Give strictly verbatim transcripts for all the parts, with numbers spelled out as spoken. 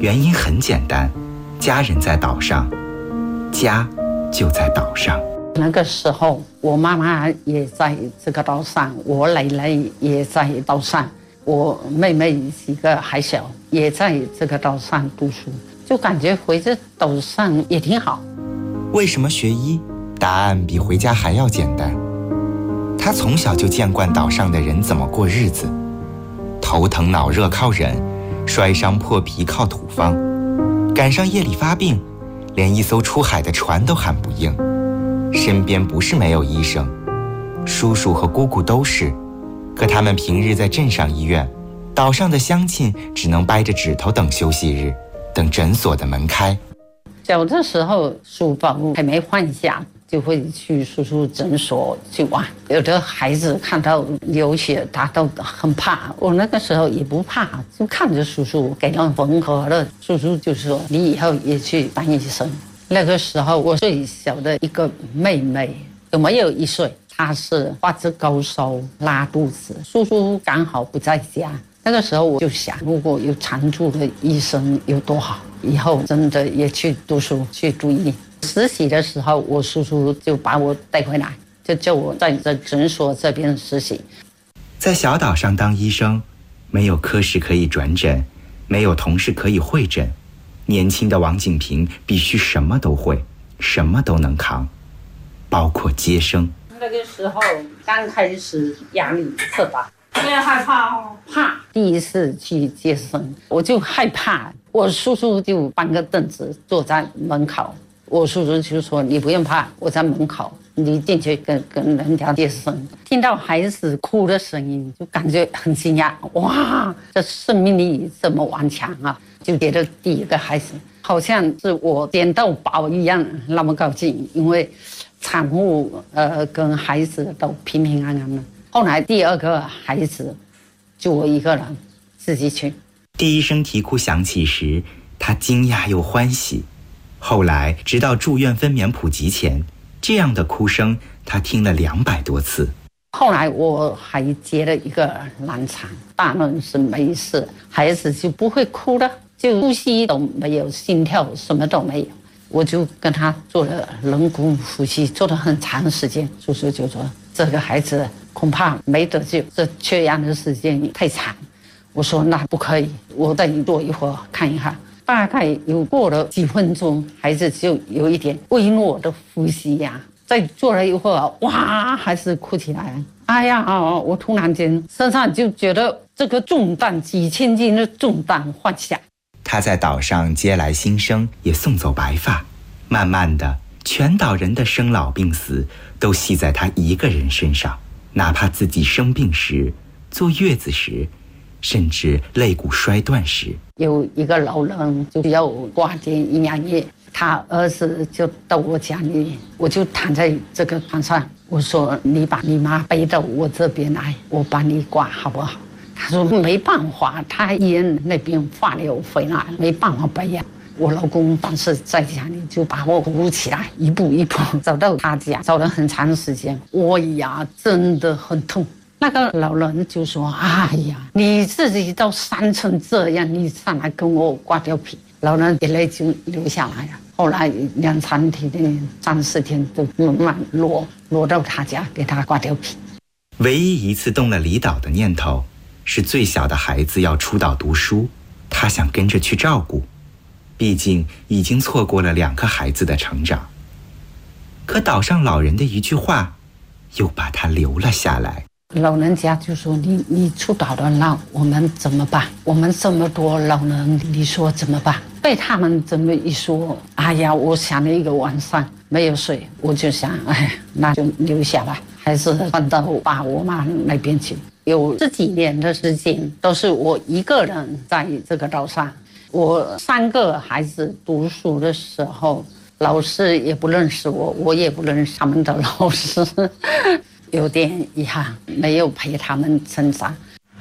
原因很简单，家人在岛上，家就在岛上。 那个时候我妈妈也在这个岛上，我奶奶也在岛上，我妹妹几个还小，也在这个岛上读书，就感觉回这岛上也挺好。 为什么学医？答案比回家还要简单。他从小就见惯岛上的人怎么过日子，头疼脑热靠忍，摔伤破皮靠土方，赶上夜里发病，连一艘出海的船都喊不应。身边不是没有医生，叔叔和姑姑都是，可他们平日在镇上医院，岛上的乡亲只能掰着指头等休息日，等诊所的门开。 小的时候书包还没换下，就会去叔叔诊所去玩。有的孩子看到流血，他都很怕，我那个时候也不怕，就看着叔叔给人缝合了。叔叔就说：“你以后也去当医生。”那个时候我最小的一个妹妹有没有一岁，她是发着高烧拉肚子，叔叔刚好不在家。那个时候我就想，如果有常驻的医生有多好，以后真的也去读书去读医。实习的时候我叔叔就把我带回来，就叫我在这诊所这边实习。 在小岛上当医生，没有科室可以转诊，没有同事可以会诊，年轻的王景平必须什么都会，什么都能扛，包括接生。 那个时候刚开始压力特大， 我也害怕哦， 怕。第一次去接生，我就害怕。我叔叔就搬个凳子坐在门口，我叔叔就说：“你不用怕，我在门口，你进去跟跟人家接生。”听到孩子哭的声音，就感觉很惊讶，哇，这生命力这么顽强啊！就觉得第一个孩子好像是我捡到宝一样，那么高兴，因为产妇呃跟孩子都平平安安的。后来第二个孩子就我一个人自己去。 第一声啼哭响起时，他惊讶又欢喜。后来直到住院分娩普及前，这样的哭声他听了两百多次。 后来我还接了一个难产，大人是没事，孩子就不会哭了，就呼吸都没有，心跳什么都没有。我就跟他做了人工呼吸，做了很长时间。叔叔就说：“这个孩子恐怕没得救，这缺氧的时间太长。”我说：“那不可以，我带你坐一会儿看一下。”大概有过了几分钟，孩子就有一点微弱的呼吸呀、啊。再坐了一会儿，哇，还是哭起来。哎呀，我突然间身上就觉得这个重担，几千斤的重担放下。 他在岛上接来新生，也送走白发。慢慢的，全岛人的生老病死都系在他一个人身上，哪怕自己生病时、坐月子时，甚至肋骨摔断时。 有一个老人就要挂点营养液，他儿子就到我家里，我就躺在这个床上，我说：“你把你妈背到我这边来，我帮你挂好不好？”他说：“没办法，他医院那边化疗回来，没办法背呀。”我老公当时在家里就把我扶起来，一步一步走到他家，走了很长时间。我呀，真的很痛。那个老人就说：“哎呀，你自己都伤成这样，你上来跟我刮掉皮。”老人眼泪就流下来了。后来两三天、三四天都慢慢落落到他家，给他刮掉皮。 唯一一次动了离岛的念头，是最小的孩子要出岛读书，他想跟着去照顾，毕竟已经错过了两个孩子的成长。可岛上老人的一句话，又把他留了下来。 老人家就说：“你你出岛了，那我们怎么办？我们这么多老人，你说怎么办？”被他们这么一说，哎呀，我想了一个晚上没有睡，我就想，哎，那就留下吧，还是搬到我爸我妈那边去。有这几年的时间，都是我一个人在这个岛上。我三个孩子读书的时候，老师也不认识我，我也不认识他们的老师。有点遗憾，没有陪他们成长。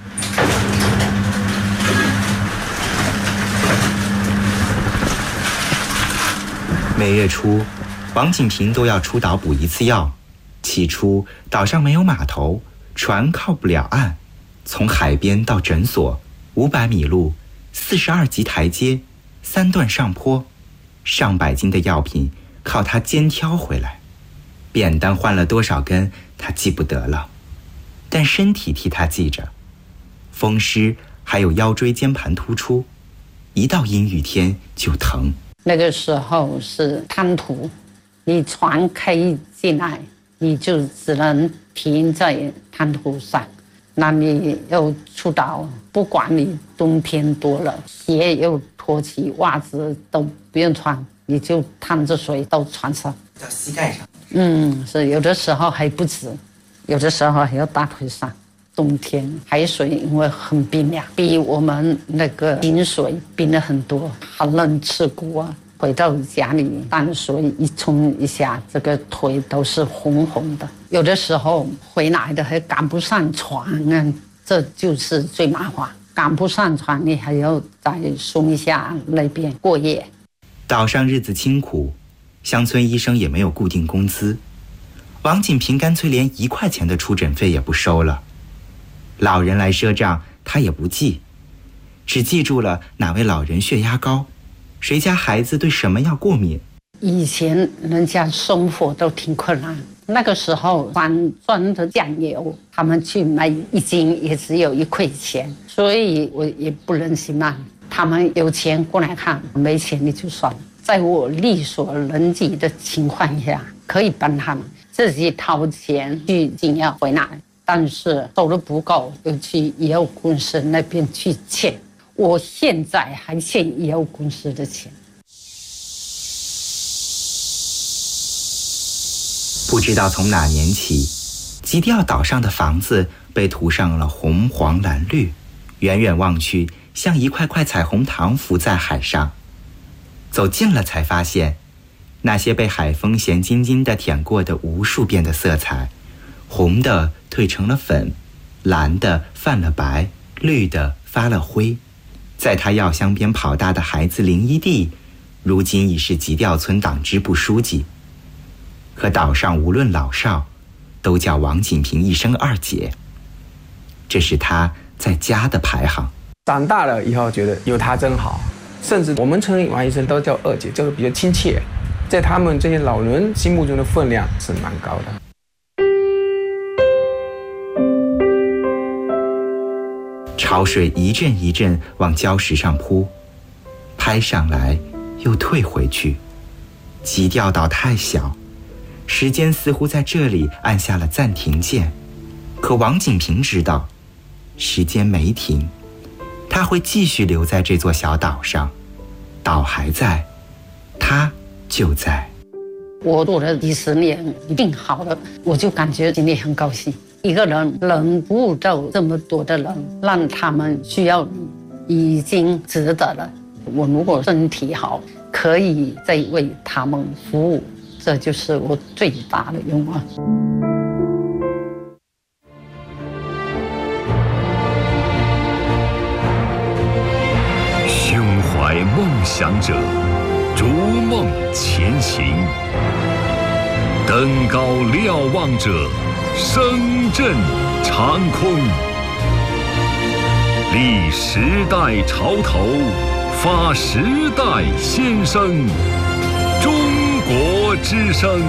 每月初，王景平都要出岛补一次药。起初，岛上没有码头，船靠不了岸，从海边到诊所，五百米路，四十二级台阶， 三段上坡，上百斤的药品靠他肩挑回来，扁担换了多少根他记不得了，但身体替他记着。风湿还有腰椎间盘突出，一到阴雨天就疼。 那个时候是滩涂，你船开进来，你就只能停在滩涂上，那你又出岛，不管你冬天多了，鞋又脱起，袜子都不用穿，你就趟着水到船上， 到膝盖上。 嗯，是有的时候还不止，有的时候还要大腿上。冬天海水因为很冰凉，比我们那个井水冰了很多，很能吃苦啊。回到家里，淡水一冲一下，这个腿都是红红的。有的时候回来的还赶不上船啊，这就是最麻烦。赶不上船，你还要在松下那边过夜。 岛上日子清苦，乡村医生也没有固定工资，王锦平干脆连一块钱的出诊费也不收了。老人来赊账，他也不记，只记住了哪位老人血压高，谁家孩子对什么药过敏。 以前人家生活都挺困难，那个时候三砖的酱油，他们去买一斤也只有一块钱，所以我也不忍心卖。他们有钱过来看，没钱你就算了。在我力所能及的情况下，可以帮他们自己掏钱去进药回来。但是收入不够，又去医药公司那边去欠。我现在还欠医药公司的钱。 不知道从哪年起，基调岛上的房子被涂上了红黄蓝绿，远远望去像一块块彩虹糖浮在海上。走近了才发现，那些被海风咸津津地舔过的无数遍的色彩，红的褪成了粉，蓝的泛了白，绿的发了灰。在他药箱边跑大的孩子林一地，如今已是吉调村党支部书记。可岛上无论老少，都叫王锦平一声二姐，这是他在家的排行。 长大了以后觉得有他真好，甚至我们称王医生都叫二姐，就是比较亲切，在他们这些老人心目中的分量是蛮高的。 潮水一阵一阵往礁石上扑，拍上来又退回去。基调岛太小，时间似乎在这里按下了暂停键。可王锦平知道，时间没停，他会继续留在这座小岛上。岛还在，他就在。 我做了几十年，一定好了，我就感觉心里很高兴。一个人能服务到这么多的人，让他们需要你，已经值得了。我如果身体好，可以再为他们服务，这就是我最大的愿望。 胸怀梦想者，逐梦前行；登高瞭望者，声震长空。立时代潮头，发时代先声。中国之声。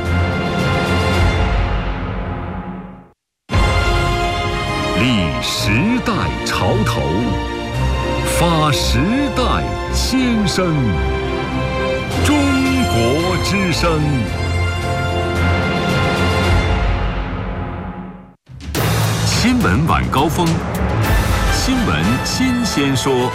立时代潮头，发时代先声。中国之声。新闻晚高峰，新闻新鲜说。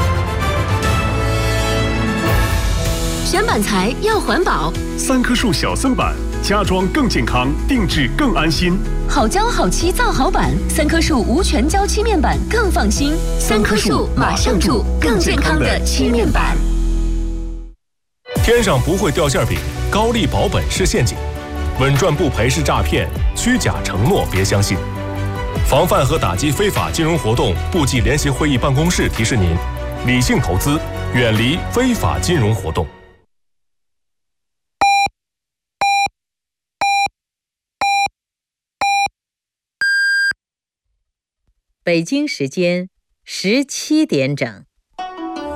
选板材要环保， 三棵树小松板，家装更健康，定制更安心。 好胶好漆造好板，三棵树无全胶漆面板更放心。三棵树马上住，更健康的漆面板。 天上不会掉馅饼，高利保本是陷阱，稳赚不赔是诈骗，虚假承诺别相信。防范和打击非法金融活动部际联席会议办公室提示您：理性投资，远离非法金融活动。 北京时间十七点整。